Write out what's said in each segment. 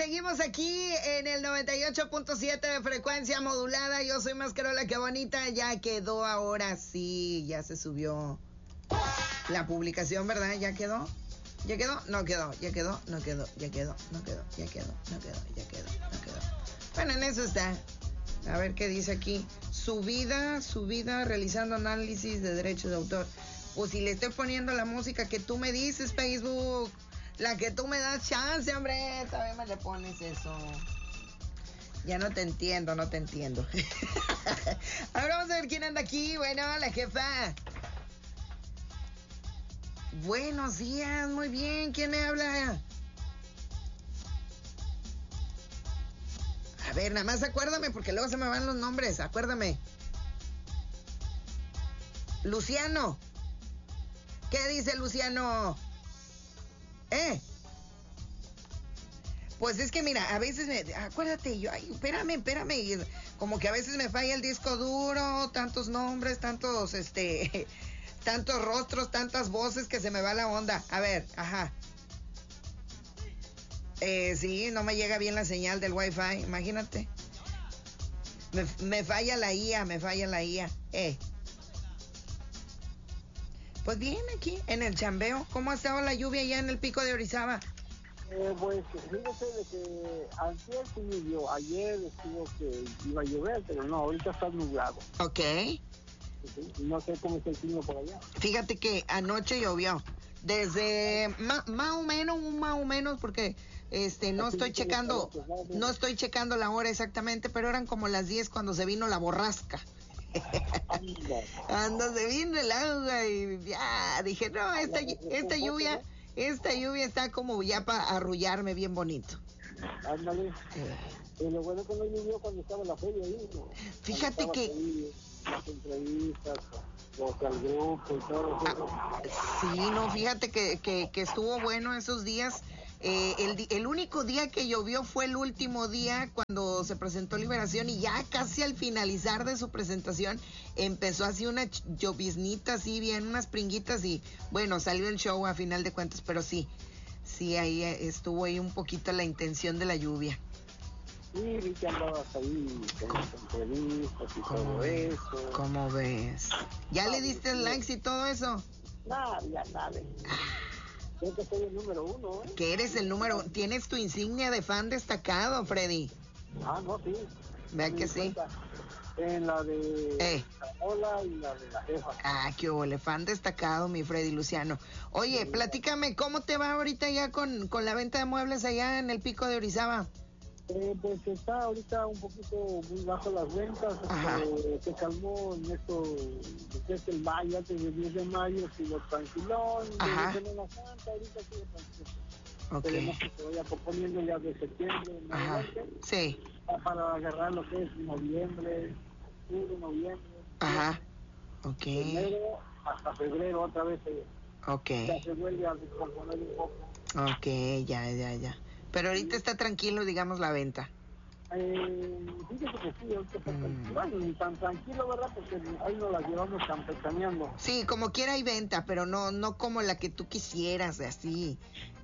seguimos aquí en el 98.7 de frecuencia modulada. Yo soy más Carola, qué bonita. Ya quedó, ahora sí, ya se subió la publicación, ¿verdad? ¿Ya quedó? ¿Ya quedó? No quedó, ya quedó, no quedó, ya quedó, no quedó, ya quedó, no quedó, ya quedó, no quedó. Bueno, en eso está. A ver qué dice aquí. Subida, realizando análisis de derechos de autor. Pues si le estoy poniendo la música que tú me dices, Facebook, la que tú me das chance, hombre, todavía me le pones eso. Ya no te entiendo. Ahora vamos a ver quién anda aquí. Bueno, la jefa. Buenos días, muy bien. ¿Quién me habla? A ver, nada más acuérdame, porque luego se me van los nombres. Acuérdame. Luciano. ¿Qué dice Luciano? Pues es que mira, a veces acuérdate, espérame, como que a veces me falla el disco duro, tantos nombres, tantos rostros, tantas voces que se me va la onda. A ver, ajá. Sí, no me llega bien la señal del Wi-Fi, imagínate. Me falla la IA. Pues bien, aquí en el chambeo. ¿Cómo ha estado la lluvia allá en el Pico de Orizaba? Pues fíjate de que antes sí llovió, ayer estuvo que iba a llover, pero no, ahorita está nublado. Ok. No sé cómo está el clima por allá. Fíjate que anoche llovió. Desde más o menos, porque no estoy checando la hora exactamente, pero eran como las 10 cuando se vino la borrasca. Cuando se vino el agua y ya dije, no, esta lluvia está como ya para arrullarme bien bonito. Ándale. Lo bueno que no llovió cuando estaba la feria ahí, ¿no? Fíjate que ahí, las entrevistas, al grupo y todo eso. Sí, no, fíjate que estuvo bueno esos días. El único día que llovió fue el último día cuando se presentó Liberación, y ya casi al finalizar de su presentación empezó así una lloviznita, así bien, unas pringuitas, y bueno, salió el show a final de cuentas, pero sí, ahí estuvo ahí un poquito la intención de la lluvia. Sí, vi que andabas ahí con las entrevistas y todo eso. ¿Cómo ves? ¿Ya le diste likes y todo eso? Nada, ya nada. Creo que soy el número 1, ¿eh? Que eres el número 1. Tienes tu insignia de fan destacado, Freddy. No, sí. Vea que sí. En la de Hola y la de la jefa. Qué ole, fan destacado, mi Freddy Luciano. Oye, sí, platícame, ¿cómo te va ahorita ya con la venta de muebles allá en el Pico de Orizaba? Pues está ahorita un poquito muy bajo las ventas. Se calmó en esto, desde el mayo, antes del 10 de mayo, sigo tranquilón. Desde Semana Santa, ahorita sigo tranquilo. Esperemos que se vaya componiendo ya de septiembre en adelante. Sí. Para agarrar lo que es noviembre. Ok. Enero hasta febrero otra vez. Ya se vuelve a descomponer un poco. Ok, ya. Pero ahorita está tranquilo, digamos, la venta. Fíjese que sí, ahorita está tranquilo. Bueno, ni tan tranquilo, ¿verdad? Porque ahí nos la llevamos campechaneando. Sí, como quiera hay venta, pero no como la que tú quisieras, así,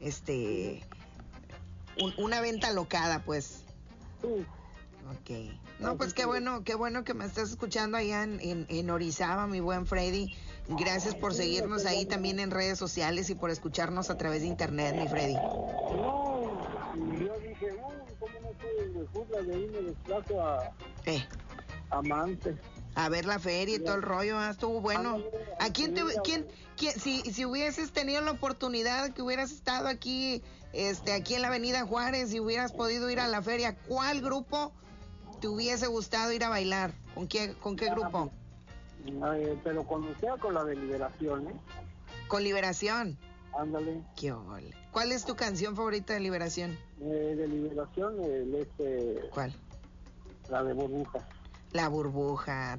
una venta alocada, pues. Sí. Ok. No, pues qué bueno que me estás escuchando allá en Orizaba, mi buen Freddy. Gracias por seguirnos ahí también en redes sociales y por escucharnos a través de internet, mi Freddy. No, yo dije, ¿cómo no soy de fútbol? De ahí me desplazo a Mante. A ver la feria y todo el rollo, estuvo bueno. ¿A quién si hubieses tenido la oportunidad que hubieras estado aquí, aquí en la Avenida Juárez y hubieras podido ir a la feria, ¿cuál grupo te hubiese gustado ir a bailar? ¿Con qué grupo? Pero con usted o con la de Liberación, ¿eh? Con Liberación. Ándale. Qué ole. ¿Cuál es tu canción favorita de Liberación? De Liberación, ¿Cuál? La de Burbuja. La Burbuja.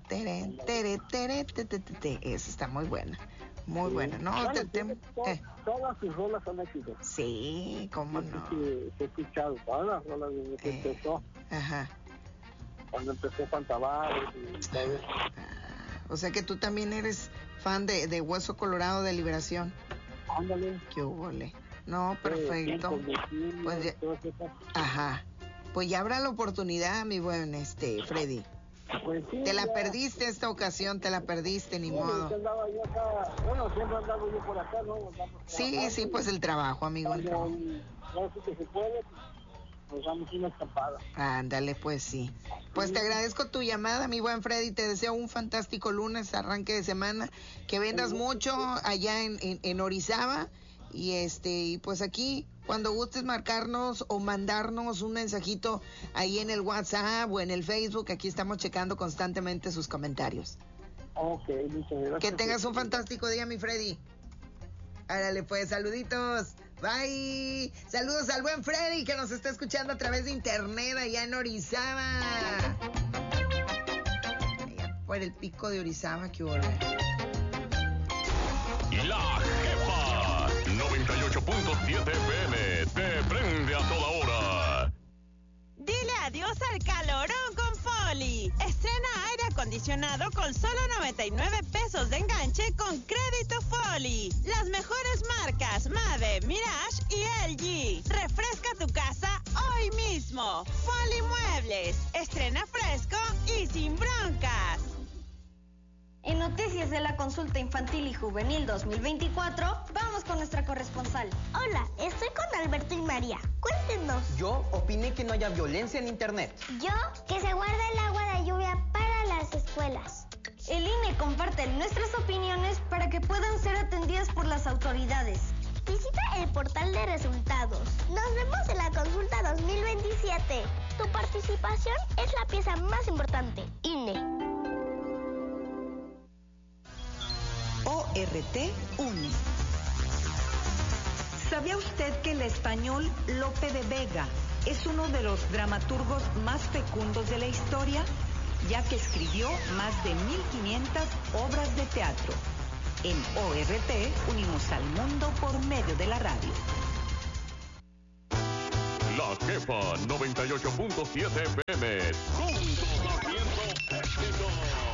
Esa está muy buena. Muy buena. No, todas sus rolas son éxitos. Sí, cómo no. Sí, he escuchado todas las rolas desde que empezó. Ajá. Cuando empezó Juan Tavares y todo eso. O sea que tú también eres fan de Hueso Colorado de Liberación. Ándale. Qué hubole. No, perfecto. Pues ya, ajá. Pues ya habrá la oportunidad, mi buen Freddy. Pues sí, te la perdiste esta ocasión, te la perdiste, ni modo. Andaba yo acá, bueno, siempre andaba yo por acá, ¿no? Sí, pues el trabajo, amigo. El trabajo. No sé que se puede, nos damos una escapada. Ándale, pues sí. Pues te agradezco tu llamada, mi buen Freddy. Te deseo un fantástico lunes, arranque de semana. Que vendas mucho allá en Orizaba. Y pues aquí, cuando gustes marcarnos o mandarnos un mensajito ahí en el WhatsApp o en el Facebook, aquí estamos checando constantemente sus comentarios. Ok, muchas gracias. Que tengas un fantástico día, mi Freddy. Árale, pues, saluditos. Bye. Saludos al buen Freddy que nos está escuchando a través de internet allá en Orizaba. Allá por el pico de Orizaba, que hubo. La Jefa 98.7 FM te prende a toda hora. Dile adiós al calorón con Foli. Estrena aire acondicionado con solo 99 pesos de enganche con crédito Foli. Las mejores marcas Mave, Mirage y LG. Refresca tu casa hoy mismo. Foli Muebles. Estrena fresco y sin broncas. En noticias de la consulta infantil y juvenil 2024, vamos con nuestra corresponsal. Hola, estoy con Alberto y María. Cuéntenos. Yo opiné que no haya violencia en internet. Yo, que se guarda el agua de lluvia para las escuelas. El INE comparte nuestras opiniones para que puedan ser atendidas por las autoridades. Visita el portal de resultados. Nos vemos en la consulta 2027. Tu participación es la pieza más importante. INE. ORT une. ¿Sabía usted que el español Lope de Vega es uno de los dramaturgos más fecundos de la historia, ya que escribió más de 1,500 obras de teatro? En ORT unimos al mundo por medio de la radio. La Jefa 98.7 FM. Juntos haciendo éxito.